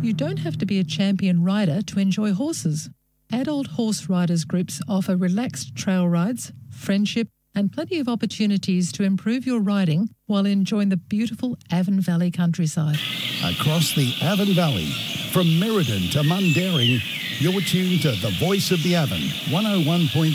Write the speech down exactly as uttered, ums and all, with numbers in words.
You don't have to be a champion rider to enjoy horses. Adult horse riders groups offer relaxed trail rides, friendship, and plenty of opportunities to improve your riding while enjoying the beautiful Avon Valley countryside. Across the Avon Valley, from Merredin to Mundaring, you're tuned to the voice of the Avon, one oh one point